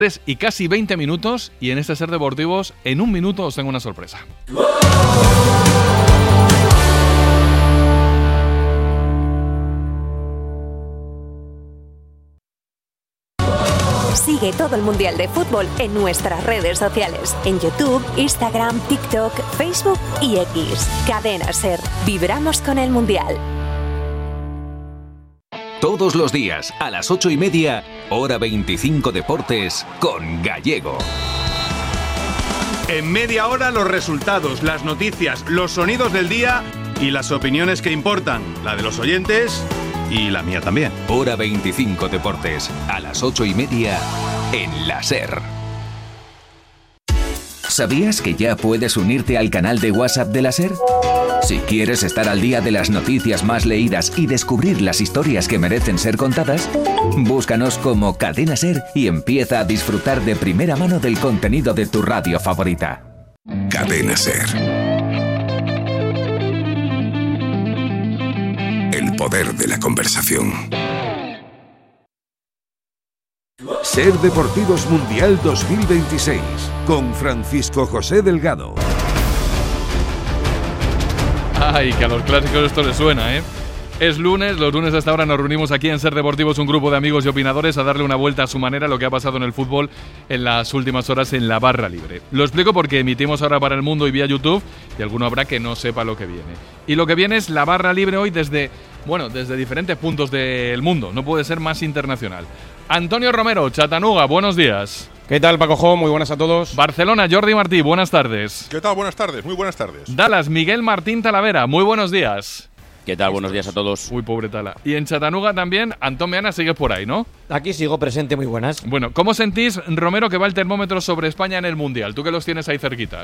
Y casi 20 minutos, y en este Ser Deportivos, en un minuto os tengo una sorpresa. Sigue todo el Mundial de Fútbol en nuestras redes sociales, en YouTube, Instagram, TikTok, Facebook y X. Cadena Ser. Vibramos con el Mundial. Todos los días, a las 8:30, Hora 25 Deportes, con Gallego. En media hora los resultados, las noticias, los sonidos del día y las opiniones que importan, la de los oyentes y la mía también. Hora 25 Deportes, a las 8:30, en la Ser. ¿Sabías que ya puedes unirte al canal de WhatsApp de la Ser? Si quieres estar al día de las noticias más leídas y descubrir las historias que merecen ser contadas, búscanos como Cadena Ser y empieza a disfrutar de primera mano del contenido de tu radio favorita. Cadena Ser. El poder de la conversación. Ser Deportivos Mundial 2026 con Francisco José Delgado. Ay, que a los clásicos esto les suena, ¿eh? Es lunes, los lunes a esta hora nos reunimos aquí en Ser Deportivos, un grupo de amigos y opinadores, a darle una vuelta a su manera a lo que ha pasado en el fútbol en las últimas horas en la barra libre. Lo explico porque emitimos ahora para el mundo y vía YouTube, y alguno habrá que no sepa lo que viene. Y lo que viene es la barra libre hoy desde diferentes puntos del mundo, no puede ser más internacional. Antonio Romero, Chattanooga, buenos días. ¿Qué tal, Paco? Muy buenas a todos. Barcelona, Jordi Martí, buenas tardes. ¿Qué tal? Buenas tardes, muy buenas tardes. Dallas, Miguel Martín Talavera, muy buenos días. ¿Qué tal? Buenos días a todos. Uy, pobre Tala. Y en Chattanooga también, Antón Meana, sigues por ahí, ¿no? Aquí sigo presente, muy buenas. Bueno, ¿cómo sentís, Romero, que va el termómetro sobre España en el Mundial? Tú que los tienes ahí cerquita.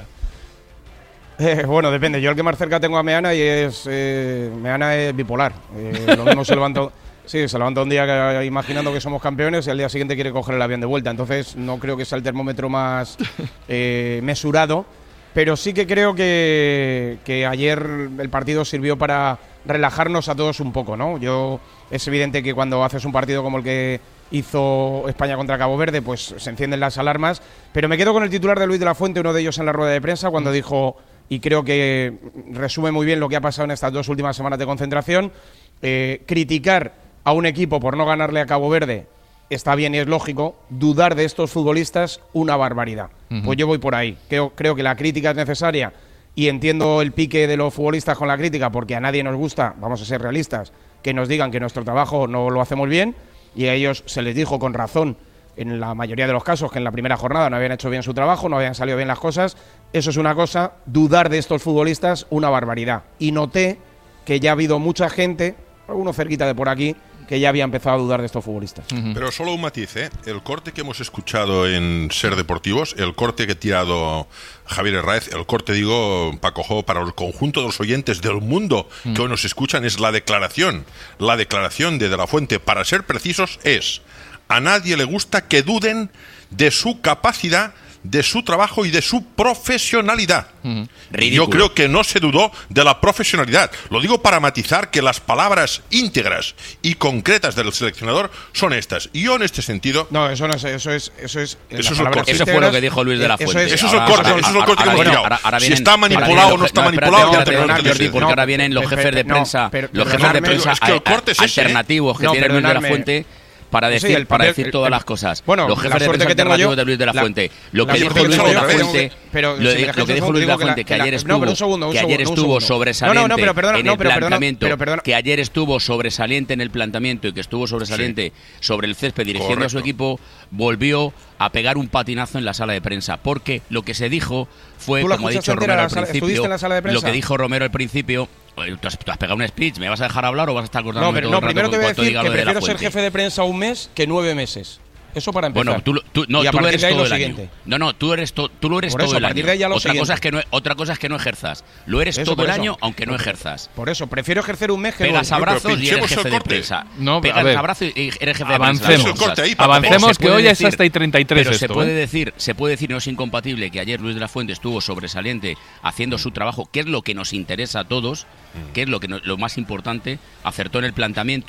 Bueno, depende. Yo el que más cerca tengo a Meana y Meana es bipolar. Lo mismo se levanta un día imaginando que somos campeones y al día siguiente quiere coger el avión de vuelta. Entonces no creo que sea el termómetro más mesurado, pero sí que creo que ayer el partido sirvió para relajarnos a todos un poco, ¿no? Es evidente que cuando haces un partido como el que hizo España contra Cabo Verde, pues se encienden las alarmas, pero me quedo con el titular de Luis de la Fuente, uno de ellos en la rueda de prensa, cuando dijo, y creo que resume muy bien lo que ha pasado en estas 2 últimas semanas de concentración, criticar a un equipo por no ganarle a Cabo Verde está bien y es lógico, dudar de estos futbolistas, una barbaridad. Pues yo voy por ahí, creo que la crítica es necesaria y entiendo el pique de los futbolistas con la crítica, porque a nadie nos gusta, vamos a ser realistas, que nos digan que nuestro trabajo no lo hacemos bien, y a ellos se les dijo con razón, en la mayoría de los casos, que en la primera jornada no habían hecho bien su trabajo, no habían salido bien las cosas. Eso es una cosa, dudar de estos futbolistas, una barbaridad. Y noté que ya ha habido mucha gente, alguno cerquita de por aquí, que ya había empezado a dudar de estos futbolistas. Pero solo un matiz, ¿eh? El corte que hemos escuchado en Ser Deportivos, el corte que ha tirado Javier Herráez, el corte, digo, Paco Jo, para el conjunto de los oyentes del mundo que hoy nos escuchan, es la declaración. La declaración de la Fuente, para ser precisos, es: a nadie le gusta que duden de su capacidad, de su trabajo y de su profesionalidad. Yo creo que no se dudó de la profesionalidad. Lo digo para matizar que las palabras íntegras y concretas del seleccionador son estas. Y yo en este sentido... No, eso no es... Eso es el corte. Eso fue lo que dijo Luis de la Fuente. Eso es el corte que hemos tirado. Si está manipulado o no está manipulado... Jordi, porque ahora vienen los jefes de prensa, los jefes de prensa alternativos que tiene Luis de la Fuente... para decir todas las cosas. Bueno, los jefes de prensa alternativos de Luis de la Fuente. Lo que dijo Luis de la Fuente, que ayer estuvo sobresaliente en el planteamiento, que ayer estuvo sobresaliente en el planteamiento y que estuvo sobresaliente sobre el césped dirigiendo a su equipo, volvió a pegar un patinazo en la sala de prensa, porque lo que se dijo fue, como ha dicho Romero al principio, lo que dijo Romero al principio. Tú has pegado un speech, ¿me vas a dejar hablar o vas a estar cortando todo el rato? Primero te voy a decir que prefiero ser jefe de prensa un mes que 9 meses. Eso para empezar. Bueno, tú eres todo el año. No, tú lo eres todo el año. Otra cosa es que no ejerzas. Lo eres todo el año, aunque no ejerzas. Por eso, prefiero ejercer un mes que pegas abrazos y eres jefe de prensa. Pegas abrazos y eres jefe de prensa. Avancemos, que hoy es hasta y 33 pero esto. Se puede decir, no es incompatible, que ayer Luis de la Fuente estuvo sobresaliente haciendo su trabajo, que es lo que nos interesa a todos, que es lo más importante, acertó en el planteamiento,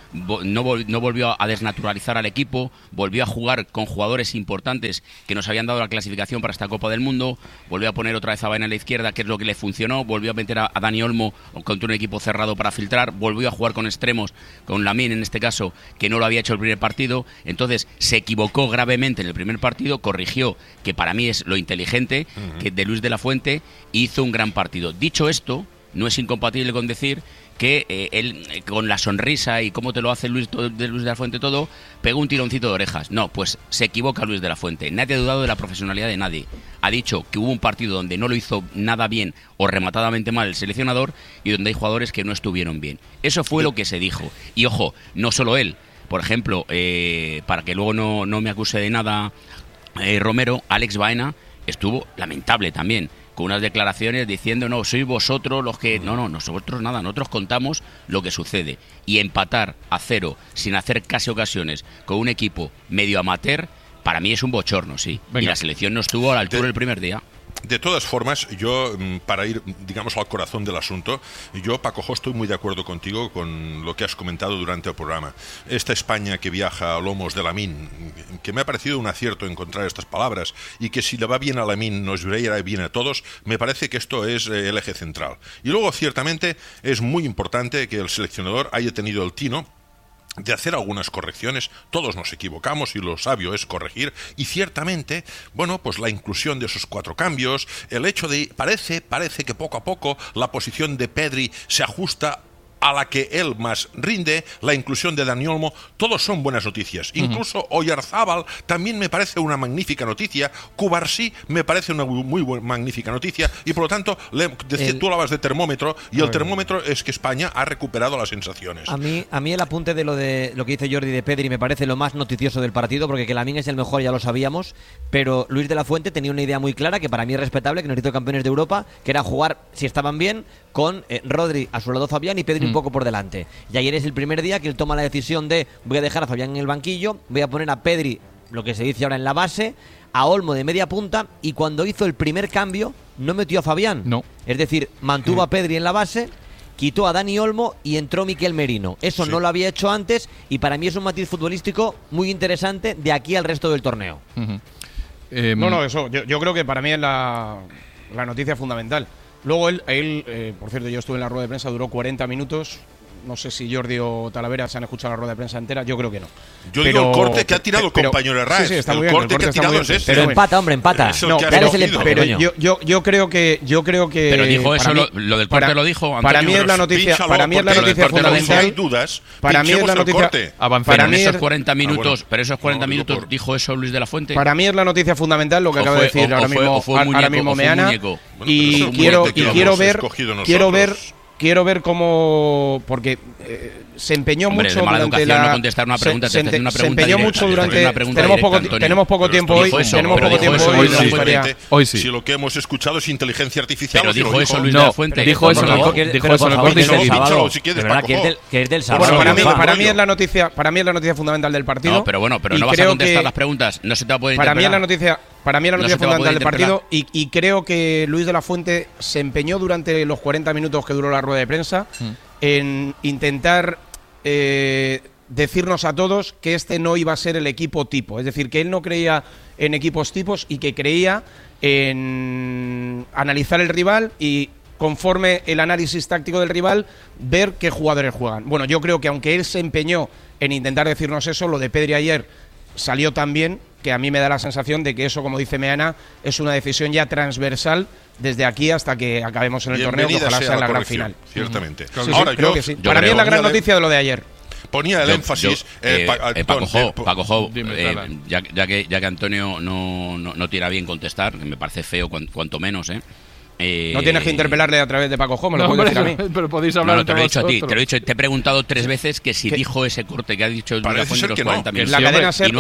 no volvió a desnaturalizar al equipo, volvió a jugar con jugadores importantes que nos habían dado la clasificación para esta Copa del Mundo, volvió a poner otra vez a Baena en la izquierda, que es lo que le funcionó, volvió a meter a Dani Olmo contra un equipo cerrado para filtrar, volvió a jugar con extremos, con Lamine en este caso, que no lo había hecho el primer partido. Entonces se equivocó gravemente en el primer partido, corrigió, que para mí es lo inteligente, que de Luis de la Fuente, hizo un gran partido. Dicho esto, no es incompatible con decir que él, con la sonrisa y cómo te lo hace Luis de la Fuente todo, pegó un tironcito de orejas. No, pues se equivoca Luis de la Fuente. Nadie ha dudado de la profesionalidad de nadie. Ha dicho que hubo un partido donde no lo hizo nada bien o rematadamente mal el seleccionador y donde hay jugadores que no estuvieron bien. Eso fue lo que se dijo. Y ojo, no solo él. Por ejemplo, para que luego no me acuse de nada Romero, Alex Baena estuvo lamentable también, con unas declaraciones diciendo, no, sois vosotros los que... No, nosotros nada, nosotros contamos lo que sucede. Y empatar a 0 sin hacer casi ocasiones con un equipo medio amateur, para mí es un bochorno, sí. Venga. Y la selección no estuvo a la altura el primer día. De todas formas, yo, para ir, digamos, al corazón del asunto, yo, Paco, estoy muy de acuerdo contigo con lo que has comentado durante el programa. Esta España que viaja a lomos de Lamine, que me ha parecido un acierto encontrar estas palabras, y que si le va bien a Lamine nos irá bien a todos, me parece que esto es el eje central. Y luego, ciertamente, es muy importante que el seleccionador haya tenido el tino de hacer algunas correcciones. Todos nos equivocamos y lo sabio es corregir, y ciertamente, bueno, pues la inclusión de esos 4 cambios, el hecho de, parece que poco a poco la posición de Pedri se ajusta a la que él más rinde, la inclusión de Dani Olmo, todos son buenas noticias. Incluso Oyarzábal también me parece una magnífica noticia, Cubarsí me parece una magnífica noticia, y por lo tanto, tú hablabas de termómetro, y el termómetro es que España ha recuperado las sensaciones. A mí el apunte de lo que dice Jordi de Pedri me parece lo más noticioso del partido, porque que Lamine es el mejor ya lo sabíamos, pero Luis de la Fuente tenía una idea muy clara, que para mí es respetable, que nos hizo campeones de Europa, que era jugar, si estaban bien, con Rodri a su lado Fabián y Pedri un poco por delante. Y ayer es el primer día que él toma la decisión de voy a dejar a Fabián en el banquillo, voy a poner a Pedri, lo que se dice ahora, en la base, a Olmo de media punta, y cuando hizo el primer cambio no metió a Fabián. No. Es decir, mantuvo a Pedri en la base, quitó a Dani Olmo y entró Miquel Merino. Eso no lo había hecho antes, y para mí es un matiz futbolístico muy interesante de aquí al resto del torneo. Eso yo creo que para mí es la noticia fundamental. Luego él por cierto, yo estuve en la rueda de prensa, duró 40 minutos. No sé si Jordi o Talavera se han escuchado la rueda de prensa entera, yo creo que no. Yo digo el corte que ha tirado el compañero Herrera. Sí, está muy bien, el corte que ha tirado es ese. Pero empata, hombre, empata. Pero yo creo que Pero dijo eso, lo del corte lo dijo Antonio. Para mí es la noticia, fundamental. Para mí es la noticia. Para mí esos 40 minutos, pero esos 40 minutos dijo eso Luis de la Fuente. Para mí es la noticia fundamental lo que acaba de decir ahora mismo Meana, y quiero ver cómo, porque se empeñó mucho durante no contestar una pregunta, se empeñó mucho durante. Tenemos poco tiempo hoy. Hoy sí. Si lo que hemos escuchado es inteligencia artificial. Pero dijo eso Luis de la Fuente. Dijo eso en el corte que es del sábado. Para mí es la noticia fundamental del partido. No, pero no vas a contestar las preguntas. No se te va a poder interpelar. Para mí es la noticia fundamental del partido, y creo que Luis de la Fuente se empeñó durante los 40 minutos que duró la rueda de prensa en intentar decirnos a todos que este no iba a ser el equipo tipo. Es decir, que él no creía en equipos tipos y que creía en analizar el rival y, conforme el análisis táctico del rival, ver qué jugadores juegan. Bueno, yo creo que aunque él se empeñó en intentar decirnos eso, lo de Pedri ayer salió tan bien que a mí me da la sensación de que eso, como dice Meana, es una decisión ya transversal desde aquí hasta que acabemos en el torneo, que ojalá sea la gran final. Ciertamente. Ahora, creo que sí. Para mí es la gran noticia de lo de ayer. Ponía el énfasis. Paco, ya que Antonio no tira bien contestar, me parece feo cuanto menos, no tienes que interpelarle a través de Paco Jo, me lo puedes decir a mí. Pero podéis hablar. Te lo he dicho a ti, te he preguntado 3 veces que si dijo ese corte que ha dicho el Parece ser que no. La cadena SER,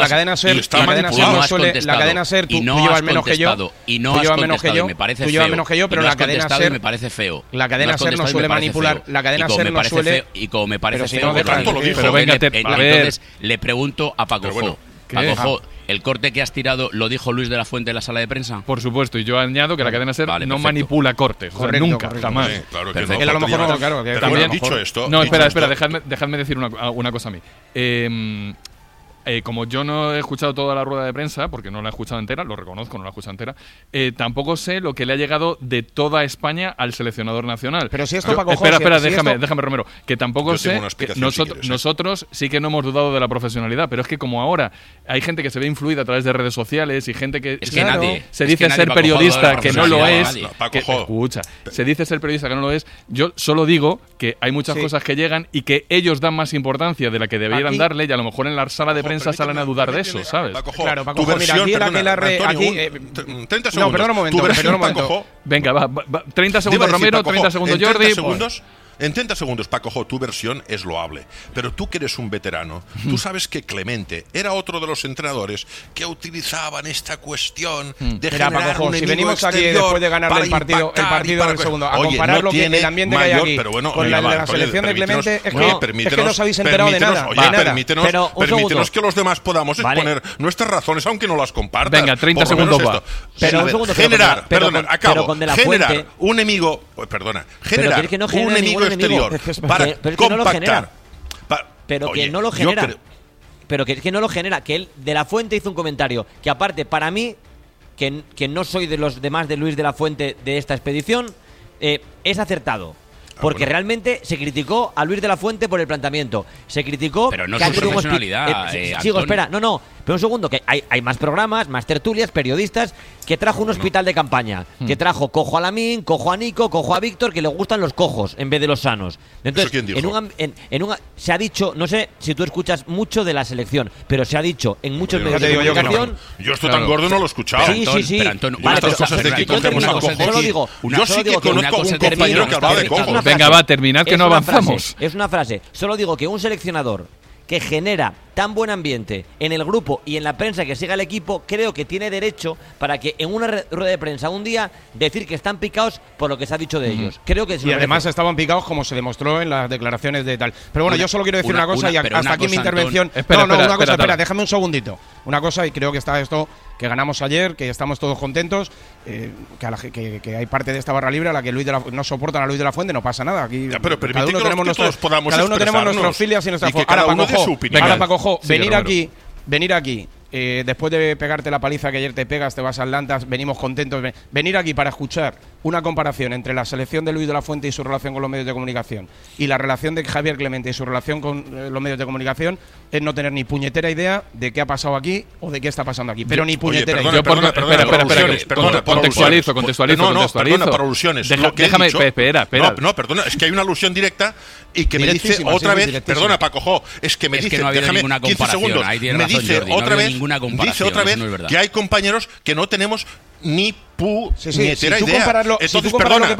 tú llevas menos que yo. Y no has contestado, me parece feo. Tú llevas menos que yo, pero la cadena SER me parece feo. La cadena SER no suele manipular. La cadena SER no suele. Y como me parece feo, lo dijo. Entonces le pregunto a Paco Jo. ¿El corte que has tirado lo dijo Luis de la Fuente en la sala de prensa? Por supuesto, y yo añado que la cadena SER no manipula cortes. Correcto, nunca, jamás. Claro que él a lo mejor no, claro. Pero también dicho esto... No, espera, dejadme decir una cosa a mí. Como yo no he escuchado toda la rueda de prensa, porque no la he escuchado entera, lo reconozco, no la he escuchado entera, tampoco sé lo que le ha llegado de toda España al seleccionador nacional. Pero si esto Paco Espera, déjame, Romero, que tampoco sé que nosotros sí que no hemos dudado de la profesionalidad, pero es que como ahora hay gente que se ve influida a través de redes sociales y gente que, se dice ser periodista que no lo es, escucha, se dice ser periodista que no lo es, yo solo digo que hay muchas cosas que llegan y que ellos dan más importancia de la que deberían darle, y a lo mejor en la sala de prensa salen a dudar de eso, ¿sabes? Claro, Paco, mira, aquí 30 segundos. No, perdón un momento. Venga, va, 30 segundos Romero, 30 segundos Jordi. 30 segundos. En 30 segundos, Paco, tu versión es loable. Pero tú que eres un veterano, tú sabes que Clemente era otro de los entrenadores que utilizaban esta cuestión de generar Paco, un si venimos aquí después de ganar el partido del segundo, a comparar lo que el ambiente que hay aquí con la selección de Clemente, es que no os habéis enterado de nada. Permítenos que los demás podamos exponer nuestras razones, aunque no las compartas. Venga, 30 segundos va. Pero un segundo, generar un enemigo, generar un enemigo exterior para compactar. Pero que no lo genera. Pero que es que no lo genera. Que él de la Fuente hizo un comentario que, aparte, para mí, que no soy de los demás de Luis de la Fuente de esta expedición, es acertado. Porque realmente se criticó a Luis de la Fuente por el planteamiento. Se criticó... Pero no es su personalidad, Sigo, espera. No. Pero un segundo, que hay más programas, más tertulias, periodistas, que trajo un hospital de campaña. Que trajo cojo a Lamín, cojo a Nico, cojo a Víctor, que le gustan los cojos en vez de los sanos. Entonces, ¿quién dijo? se ha dicho, no sé si tú escuchas mucho de la selección, pero se ha dicho en muchos medios de comunicación... Yo estoy tan gordo no lo he escuchado. Sí. Pero Antonio, solo digo que conozco un compañero que hablaba de cojos. Venga, va, terminad que no avanzamos. Es una frase. Solo digo que un seleccionador que genera tan buen ambiente en el grupo y en la prensa que siga el equipo, creo que tiene derecho para que en una rueda de prensa un día decir que están picados por lo que se ha dicho de ellos. Creo que y además estaban picados como se demostró en las declaraciones de tal. Pero bueno, yo solo quiero decir una cosa y hasta aquí mi intervención. Espera, déjame un segundito. Una cosa, y creo que está esto que ganamos ayer, que estamos todos contentos, que hay parte de esta barra libre a la que no soportan a Luis de la Fuente, no pasa nada. Aquí pero cada uno tenemos nuestros filias y nuestras formas. Ahora, Paco, venir aquí, después de pegarte la paliza que ayer te pegas, te vas a Atlantas, venimos contentos. Venir aquí para escuchar una comparación entre la selección de Luis de la Fuente y su relación con los medios de comunicación y la relación de Javier Clemente y su relación con los medios de comunicación es no tener ni puñetera idea de qué ha pasado aquí o de qué está pasando aquí. Pero ni puñetera idea. Perdona, contextualizo. Perdona, por alusiones. Déjame, espera. No, perdona, es que hay una alusión directa y que me dice otra vez, perdona, Paco, es que me dice, no déjame 15 segundos, me dice otra vez que hay compañeros que no tenemos ni puñetera idea. Entonces, perdona,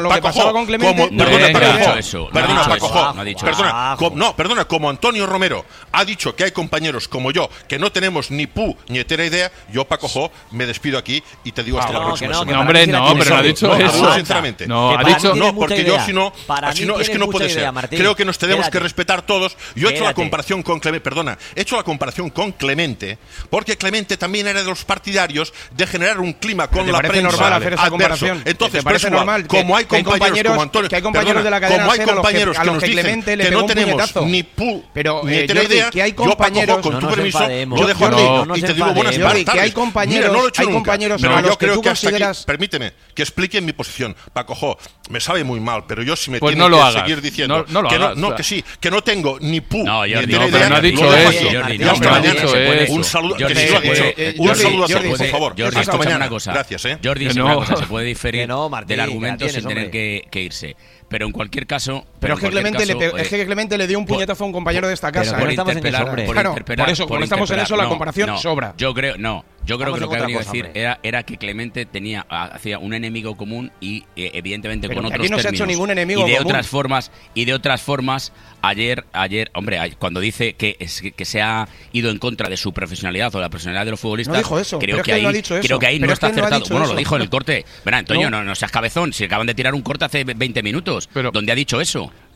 perdona, como Antonio Romero ha dicho que hay compañeros como yo que no tenemos ni puñetera idea, yo, Paco, me despido aquí y te digo hasta la próxima semana. Hombre, no, pero no ha dicho eso. Sinceramente. No, ha dicho no, porque yo si no, es que no puede ser. Creo que nos tenemos que respetar todos. Yo he hecho la comparación con Clemente, porque Clemente también era de los partidarios de generar un clima con la prensa normal hacer esa comparación. Entonces, parece normal como hay compañeros como Antonio, que hay compañeros de la cadena como hay compañeros a los que Clemente le pegó un puñetazo. Ni idea, que hay compañeros, con tu permiso, yo dejo aquí y te digo buenas tardes. Que hay compañeros a los que tú consideras. Permíteme que explique mi posición. Paco, me sabe muy mal, pero yo si me tiene que seguir diciendo que sí, que no tengo ni no ha dicho eso. Un saludo, un saludo a todos, por favor. Hasta mañana. Gracias, Jordi, es una cosa, se puede diferir del argumento sin tener que irse. Pero en cualquier caso... Pero es que Clemente le dio un puñetazo a un compañero de esta casa. Por interpelar, por eso, cuando estamos en eso, la comparación sobra. Yo creo que lo que ha venido a decir era que Clemente hacía un enemigo común y evidentemente con otros términos. Aquí no se ha hecho ningún enemigo común. Y de otras formas, ayer, hombre, cuando dice que se ha ido en contra de su profesionalidad o la profesionalidad de los futbolistas... No dijo eso, creo que ahí no está acertado. Bueno, lo dijo en el corte. Verá, Antonio, no seas cabezón, si acaban de tirar un corte hace 20 minutos. Donde ha dicho eso.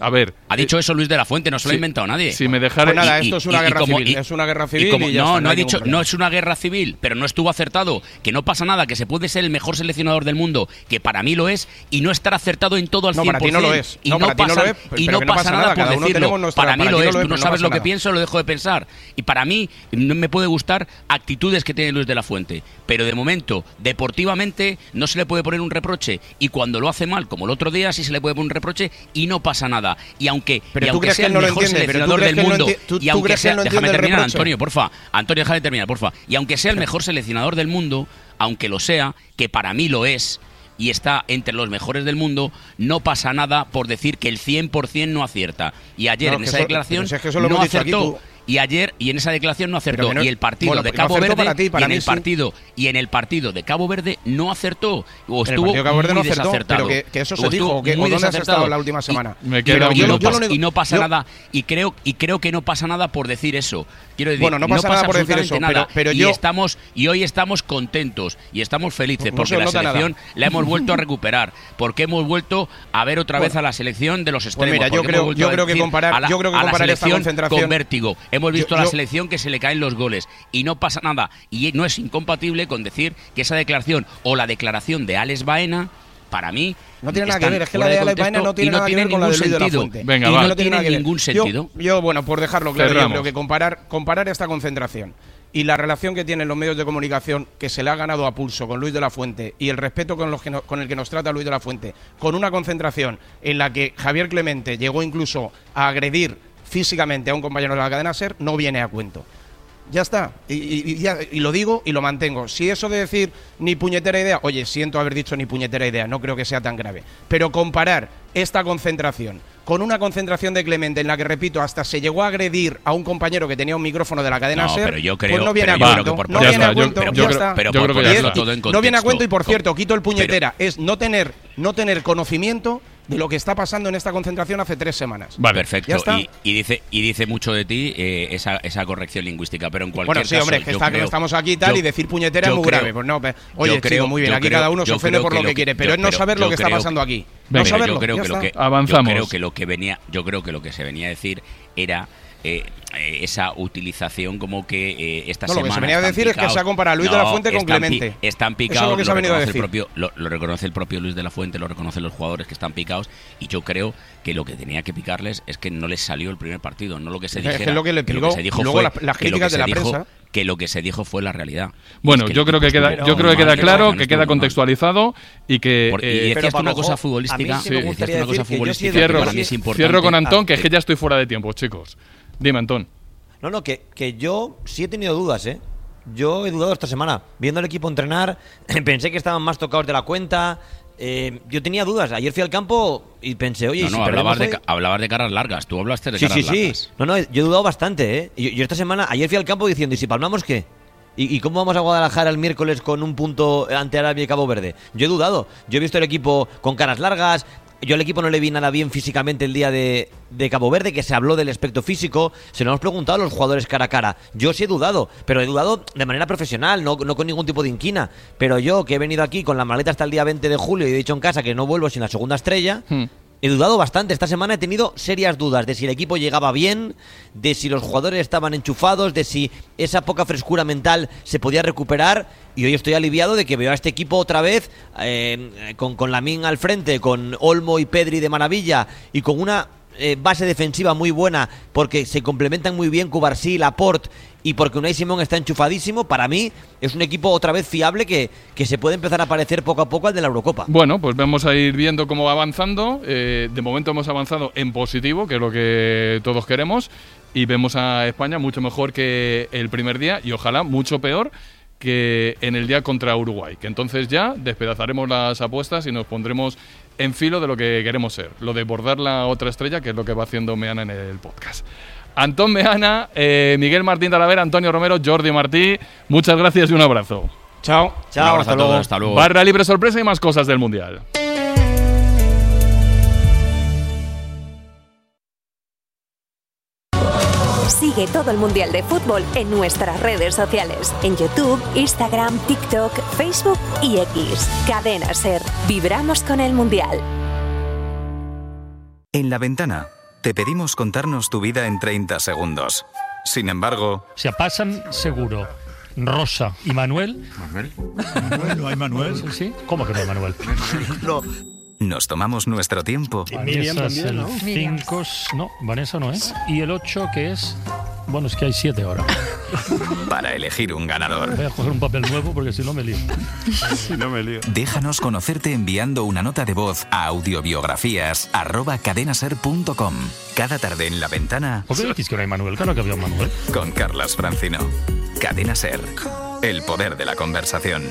A ver. Ha dicho eso Luis de la Fuente, no se lo ha inventado nadie. Si me dejara... Pues nada, esto es una guerra civil. Es una guerra civil y ya no, está, no ha dicho, no es una guerra civil, pero no estuvo acertado, que no pasa nada, que se puede ser el mejor seleccionador del mundo, que para mí lo es, y no estar acertado en todo al 100%. No, para ti no lo es. Y no pasa nada por decirlo. Para mí lo es, tú no sabes lo que pienso, lo dejo de pensar. Y para mí no me puede gustar actitudes que tiene Luis de la Fuente, pero de momento, deportivamente, no se le puede poner un reproche, y cuando lo hace mal, como el otro día, sí se le puede poner un reproche y no pasa nada. Y aunque sea el mejor seleccionador del mundo, y aunque sea, déjame terminar, Antonio, porfa. Antonio, déjame terminar, porfa. Y aunque sea el mejor seleccionador del mundo, aunque lo sea, que para mí lo es, y está entre los mejores del mundo, no pasa nada por decir que el 100% no acierta. Y ayer en esa declaración no acertó. Y en esa declaración no acertó. Y el partido de Cabo Verde y en el partido de Cabo Verde no acertó. O estuvo muy desacertado. Pero que eso se dijo. ¿O dónde has estado la última semana? Y no pasa nada. Y creo que no pasa nada por decir eso. Quiero decir, no pasa nada por decir eso. Y hoy estamos contentos y estamos felices porque la selección la hemos vuelto a recuperar. Porque hemos vuelto a ver otra vez a la selección de los extremos. Mira, yo creo que comparar esta concentración con vértigo. Hemos visto a la selección que se le caen los goles y no pasa nada. Y no es incompatible con decir que esa declaración o la declaración de Alex Baena, para mí, no tiene nada que ver. Es que la de Alex Baena no tiene nada que ver con la de Luis de la Fuente. Venga, y no tiene ningún sentido. Yo, bueno, por dejarlo claro, yo creo que comparar esta concentración y la relación que tienen los medios de comunicación, que se le ha ganado a pulso con Luis de la Fuente, y el respeto con el que nos trata Luis de la Fuente, con una concentración en la que Javier Clemente llegó incluso a agredir físicamente a un compañero de la cadena SER, no viene a cuento. Ya está. Y lo digo y lo mantengo. Si eso de decir ni puñetera idea, oye, siento haber dicho ni puñetera idea, no creo que sea tan grave. Pero comparar esta concentración con una concentración de Clemente en la que, repito, hasta se llegó a agredir a un compañero que tenía un micrófono de la cadena SER, pues no viene a cuento. No viene a cuento. No viene a cuento y, por cierto, quito el puñetera. Es no tener conocimiento de lo que está pasando en esta concentración hace 3 semanas. Vale, perfecto. Y dice mucho de ti esa corrección lingüística, pero en cualquier caso... Bueno, sí, hombre, que estamos aquí y tal, y decir puñetera es muy grave. Pues no, oye, chico, muy bien, aquí cada uno se ofende por lo que quiere, pero es no saber lo que está pasando aquí. No saberlo, avanzamos. Yo creo que lo que se venía a decir era... esa utilización como que esta semana... Lo que se venía a decir es que se ha comparado a Luis de la Fuente con Clemente. Están picados, eso es lo que se ha venido a decir. Lo reconoce el propio Luis de la Fuente, lo reconocen los jugadores que están picados, y yo creo que lo que tenía que picarles es que no les salió el primer partido, no lo que se dijera. Es que lo que le picó, y luego las críticas de la prensa... Que lo que se dijo fue la realidad. Bueno, yo creo que queda claro, que queda contextualizado y que... Y decías una cosa futbolística. Cierro con Antón, que es que ya estoy fuera de tiempo, chicos. Dime, Antón. No, que yo sí he tenido dudas, ¿eh? Yo he dudado esta semana. Viendo al equipo entrenar, pensé que estaban más tocados de la cuenta. Yo tenía dudas. Ayer fui al campo y pensé, oye... hablabas de caras largas. Tú hablaste de caras largas. Sí. No, yo he dudado bastante, ¿eh? Yo esta semana, ayer fui al campo diciendo, ¿y si palmamos qué? ¿Y cómo vamos a Guadalajara el miércoles con un punto ante Arabia y Cabo Verde? Yo he dudado. Yo he visto el equipo con caras largas. Yo al equipo no le vi nada bien físicamente el día de Cabo Verde, que se habló del aspecto físico. Se lo hemos preguntado a los jugadores cara a cara. Yo sí he dudado, pero he dudado de manera profesional, no con ningún tipo de inquina. Pero yo, que he venido aquí con la maleta hasta el día 20 de julio y he dicho en casa que no vuelvo sin la segunda estrella... He dudado bastante. Esta semana he tenido serias dudas de si el equipo llegaba bien, de si los jugadores estaban enchufados, de si esa poca frescura mental se podía recuperar. Y hoy estoy aliviado de que veo a este equipo otra vez con Lamine al frente, con Olmo y Pedri de maravilla y con una base defensiva muy buena, porque se complementan muy bien Cubarsí, Laporte, y porque Unai Simón está enchufadísimo. Para mí es un equipo otra vez fiable que se puede empezar a parecer poco a poco al de la Eurocopa. Bueno, pues vamos a ir viendo cómo va avanzando. De momento hemos avanzado en positivo, que es lo que todos queremos, y vemos a España mucho mejor que el primer día, y ojalá mucho peor que en el día contra Uruguay, que entonces ya despedazaremos las apuestas y nos pondremos en filo de lo que queremos ser, lo de bordar la otra estrella, que es lo que va haciendo Meana en el podcast. Antón Meana, Miguel Martín Talavera, Antonio Romero, Jordi Martí, muchas gracias y un abrazo. Chao, hasta luego. Barra libre sorpresa y más cosas del Mundial. Sigue todo el Mundial de Fútbol en nuestras redes sociales, en YouTube, Instagram, TikTok, Facebook y X. Cadena SER. Vibramos con el Mundial. En La Ventana te pedimos contarnos tu vida en 30 segundos. Sin embargo... Se pasan seguro Rosa y Manuel. ¿Manuel? ¿No hay Manuel? ¿Sí? ¿Cómo que no hay Manuel? No. Nos tomamos nuestro tiempo. Miriam también, ¿no? 5, no, Vanessa no es. Y el 8, que es... Bueno, es que hay 7 ahora. Para elegir un ganador. Voy a coger un papel nuevo porque si no me lío. Déjanos conocerte enviando una nota de voz a audiobiografías@cadenaser.com. Cada tarde en La Ventana. ¿Por qué decís que no hay Manuel? Claro que había un Manuel. Con Carlas Francino. Cadena Ser. El poder de la conversación.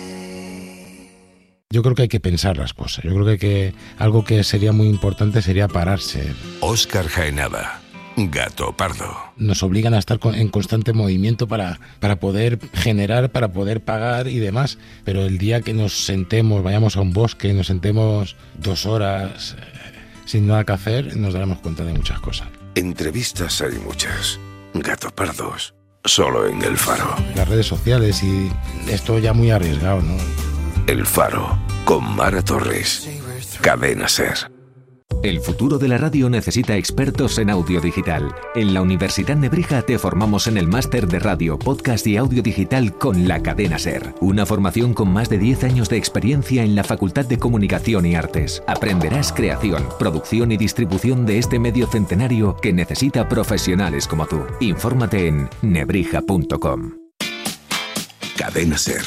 Yo creo que hay que pensar las cosas. Yo creo que algo que sería muy importante sería pararse. Óscar Jaenada, Gato Pardo. Nos obligan a estar en constante movimiento para poder generar, para poder pagar y demás. Pero el día que nos sentemos, vayamos a un bosque, nos sentemos 2 horas sin nada que hacer, nos daremos cuenta de muchas cosas. Entrevistas hay muchas. Gato Pardos, solo en El Faro. Las redes sociales y esto ya muy arriesgado, ¿no? El Faro, con Mara Torres. Cadena Ser. El futuro de la radio necesita expertos en audio digital. En la Universidad Nebrija te formamos en el máster de radio, podcast y audio digital con la Cadena Ser. Una formación con más de 10 años de experiencia en la Facultad de Comunicación y Artes. Aprenderás creación, producción y distribución de este medio centenario que necesita profesionales como tú. Infórmate en nebrija.com. Cadena Ser.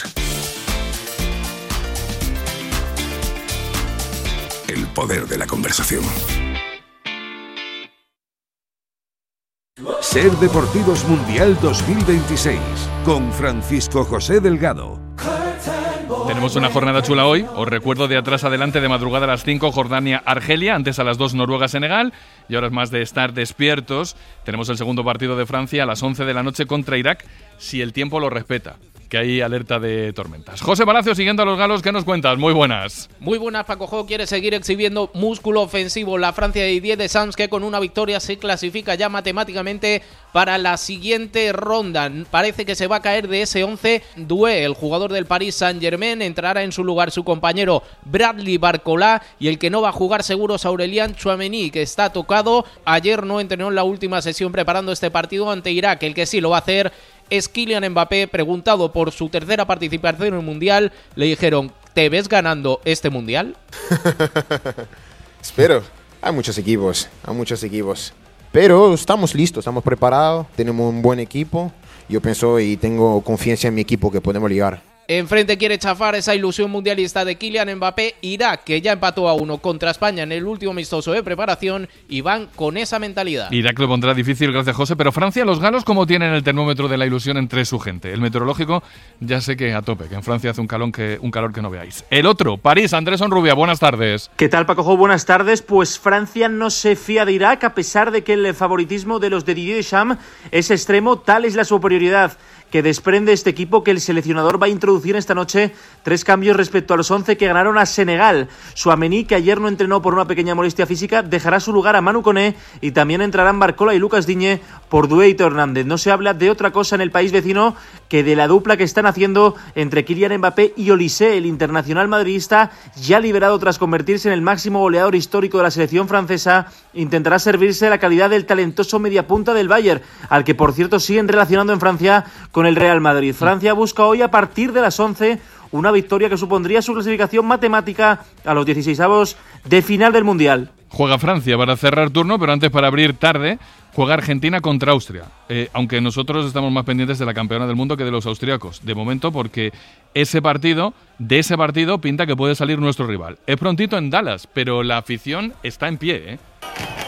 El poder de la conversación. Ser Deportivos Mundial 2026 con Francisco José Delgado. Tenemos una jornada chula hoy. Os recuerdo de atrás adelante, de madrugada a las 5, Jordania-Argelia, antes a las 2, Noruega-Senegal, y ahora es más de estar despiertos. Tenemos el segundo partido de Francia a las 11 de la noche contra Irak, si el tiempo lo respeta, que hay alerta de tormentas. José Palacio, siguiendo a los galos, ¿qué nos cuentas? Muy buenas. Muy buenas, Paco Jo quiere seguir exhibiendo músculo ofensivo. La Francia de Didier Deschamps, que con una victoria se clasifica ya matemáticamente para la siguiente ronda. Parece que se va a caer de ese 11. Doué, el jugador del Paris Saint-Germain, entrará en su lugar su compañero Bradley Barcola, y el que no va a jugar seguro es Aurélien Tchouaméni, que está tocado. Ayer no entrenó en la última sesión preparando este partido ante Irak. El que sí lo va a hacer es Kylian Mbappé. Preguntado por su tercera participación en el Mundial, le dijeron: ¿te ves ganando este Mundial? Espero. Hay muchos equipos. Pero estamos listos, estamos preparados, tenemos un buen equipo. Yo pienso y tengo confianza en mi equipo que podemos ligar. Enfrente quiere chafar esa ilusión mundialista de Kylian Mbappé. Irak, que ya empató a 1 contra España en el último amistoso de preparación, y van con esa mentalidad. Irak lo pondrá difícil, gracias José, pero Francia, los galos, ¿cómo tienen el termómetro de la ilusión entre su gente? El meteorológico ya sé que a tope, que en Francia hace un calor que no veáis. El otro, París, Andrés Onrubia, buenas tardes. ¿Qué tal, Paco Jo? Buenas tardes. Pues Francia no se fía de Irak, a pesar de que el favoritismo de los de Didier Deschamps es extremo. Tal es la superioridad que desprende este equipo, que el seleccionador va a introducir esta noche 3 cambios respecto a los 11 que ganaron a Senegal. Tchouaméni, que ayer no entrenó por una pequeña molestia física, dejará su lugar a Manu Koné, y también entrarán Barcola y Lucas Digne por Doué y Théo Hernández. No se habla de otra cosa en el país vecino que de la dupla que están haciendo entre Kylian Mbappé y Olise. El internacional madridista, ya liberado tras convertirse en el máximo goleador histórico de la selección francesa, intentará servirse de la calidad del talentoso mediapunta del Bayern, al que por cierto siguen relacionando en Francia con el Real Madrid. Francia busca hoy, a partir de las 11, una victoria que supondría su clasificación matemática a los 16avos de final del Mundial. Juega Francia para cerrar turno, pero antes, para abrir tarde, juega Argentina contra Austria. Aunque nosotros estamos más pendientes de la campeona del mundo que de los austriacos, de momento, porque de ese partido pinta que puede salir nuestro rival. Es prontito en Dallas, pero la afición está en pie, ¿eh?